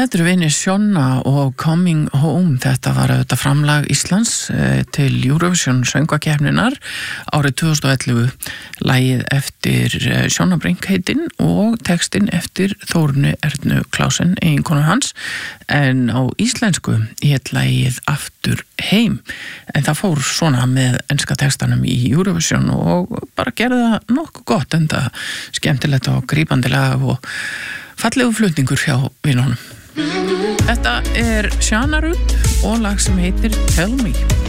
Þetta eru vinir Sjonna og Coming Home. Þetta var auðvitað framlag Íslands til Eurovision söngvakeppninnar árið 2011. Lagið eftir Sjonna Brink heitinn og textinn eftir Þórunni Ernu Klausen, eiginkonu hans. En á íslensku hét lagið Aftur heim. En það fór svona með enska textanum í Eurovision og bara gerði það nokkuð gott, enda skemmtilegt og grípandi lag og fallegu flutningur hjá vinunum. Þetta Shana Ruth og lag sem heitir Tell Me.